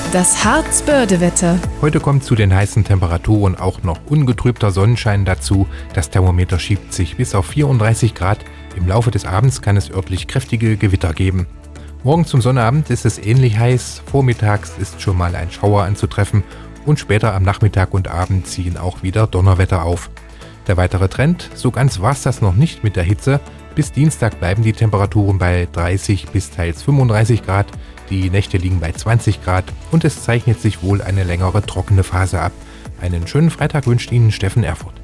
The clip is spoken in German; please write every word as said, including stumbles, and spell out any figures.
Das Harz-Börde-Wetter. Heute kommt zu den heißen Temperaturen auch noch ungetrübter Sonnenschein dazu. Das Thermometer schiebt sich bis auf vierunddreißig Grad. Im Laufe des Abends kann es örtlich kräftige Gewitter geben. Morgen zum Sonnabend ist es ähnlich heiß. Vormittags ist schon mal ein Schauer anzutreffen und später am Nachmittag und Abend ziehen auch wieder Donnerwetter auf. Der weitere Trend: so ganz war's das noch nicht mit der Hitze. Bis Dienstag bleiben die Temperaturen bei dreißig bis teils fünfunddreißig Grad. Die Nächte liegen bei zwanzig Grad und es zeichnet sich wohl eine längere trockene Phase ab. Einen schönen Freitag wünscht Ihnen Steffen Erfurt.